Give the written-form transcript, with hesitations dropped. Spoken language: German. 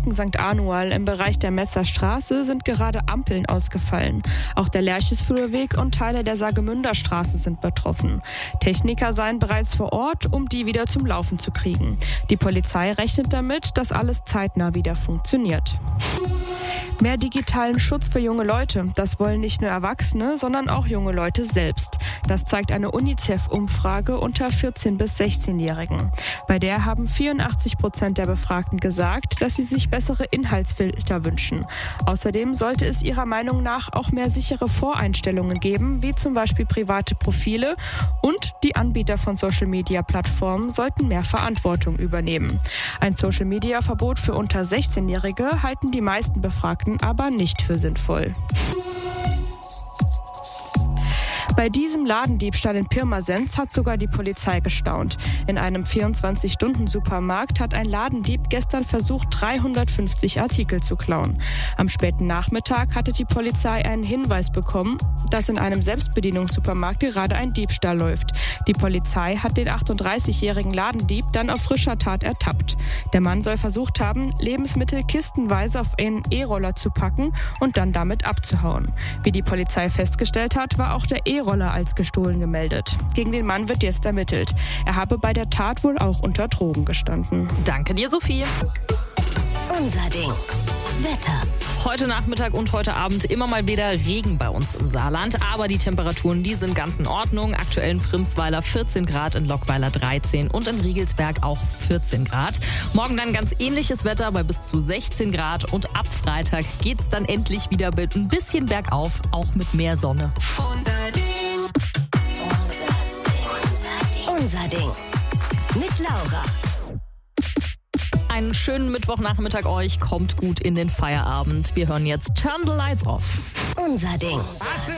Franken St. Anual im Bereich der Metzer Straße sind gerade Ampeln ausgefallen. Auch der Lerchesführerweg und Teile der Saargemünder Straße sind betroffen. Techniker seien bereits vor Ort, um die wieder zum Laufen zu kriegen. Die Polizei rechnet damit, dass alles zeitnah wieder funktioniert. Mehr digitalen Schutz für junge Leute. Das wollen nicht nur Erwachsene, sondern auch junge Leute selbst. Das zeigt eine UNICEF-Umfrage unter 14- bis 16-Jährigen. Bei der haben 84% der Befragten gesagt, dass sie sich bessere Inhaltsfilter wünschen. Außerdem sollte es ihrer Meinung nach auch mehr sichere Voreinstellungen geben, wie zum Beispiel private Profile, und die Anbieter von Social-Media-Plattformen sollten mehr Verantwortung übernehmen. Ein Social-Media-Verbot für unter 16-Jährige halten die meisten Befragten aber nicht für sinnvoll. Bei diesem Ladendiebstahl in Pirmasens hat sogar die Polizei gestaunt. In einem 24-Stunden-Supermarkt hat ein Ladendieb gestern versucht, 350 Artikel zu klauen. Am späten Nachmittag hatte die Polizei einen Hinweis bekommen, dass in einem Selbstbedienungssupermarkt gerade ein Diebstahl läuft. Die Polizei hat den 38-jährigen Ladendieb dann auf frischer Tat ertappt. Der Mann soll versucht haben, Lebensmittel kistenweise auf einen E-Roller zu packen und dann damit abzuhauen. Wie die Polizei festgestellt hat, war auch der E-Roller als gestohlen gemeldet. Gegen den Mann wird jetzt ermittelt. Er habe bei der Tat wohl auch unter Drogen gestanden. Danke dir, Sophie. Unser Ding. Wetter. Heute Nachmittag und heute Abend immer mal wieder Regen bei uns im Saarland. Aber die Temperaturen, die sind ganz in Ordnung. Aktuell in Primsweiler 14 Grad, in Lockweiler 13 und in Riegelsberg auch 14 Grad. Morgen dann ganz ähnliches Wetter bei bis zu 16 Grad. Und ab Freitag geht's dann endlich wieder ein bisschen bergauf, auch mit mehr Sonne. Unser Ding. Unser Ding. Mit Laura. Einen schönen Mittwochnachmittag euch. Kommt gut in den Feierabend. Wir hören jetzt Turn the Lights Off. Unser Ding.